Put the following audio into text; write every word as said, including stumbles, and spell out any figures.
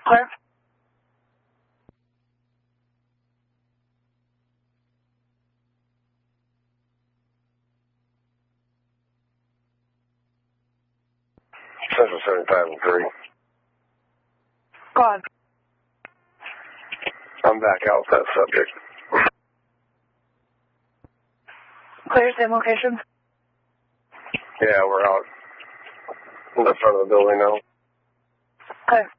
Clear. Central seventy-five and three. Go on. I'm back out with that subject. Clear, same location? Yeah, we're out in the front of the building now. Okay.